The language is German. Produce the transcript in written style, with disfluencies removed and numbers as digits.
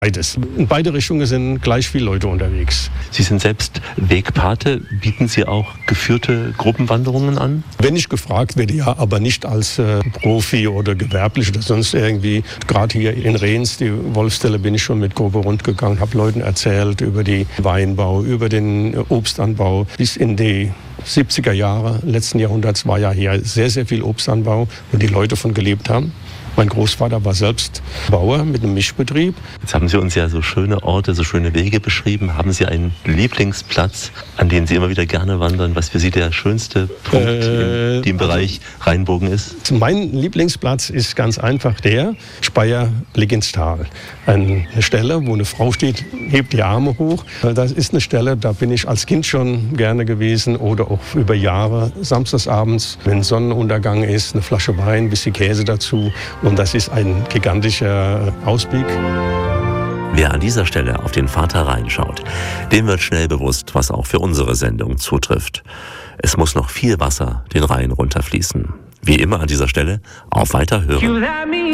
Beides. In beide Richtungen sind gleich viele Leute unterwegs. Sie sind selbst Wegpate. Bieten Sie auch geführte Gruppenwanderungen an? Wenn ich gefragt werde, ja, aber nicht als Profi oder gewerblich oder sonst irgendwie. Gerade hier in Rehns, die Wolfstelle, bin ich schon mit Gruppe rundgegangen, habe Leuten erzählt über den Weinbau, über den Obstanbau. Bis in die 70er Jahre letzten Jahrhunderts war ja hier sehr, sehr viel Obstanbau, wo die Leute von gelebt haben. Mein Großvater war selbst Bauer mit einem Mischbetrieb. Jetzt haben Sie uns ja so schöne Orte, so schöne Wege beschrieben. Haben Sie einen Lieblingsplatz, an den Sie immer wieder gerne wandern, was für Sie der schönste Punkt in dem Bereich Rheinbogen ist? Mein Lieblingsplatz ist ganz einfach der Speyer Blick ins Tal. Eine Stelle, wo eine Frau steht, hebt die Arme hoch. Das ist eine Stelle, da bin ich als Kind schon gerne gewesen oder auch über Jahre. Samstagsabends, wenn Sonnenuntergang ist, eine Flasche Wein, ein bisschen Käse dazu. Und das ist ein gigantischer Ausblick. Wer an dieser Stelle auf den Vater Rhein schaut, dem wird schnell bewusst, was auch für unsere Sendung zutrifft. Es muss noch viel Wasser den Rhein runterfließen. Wie immer an dieser Stelle auf Weiterhören.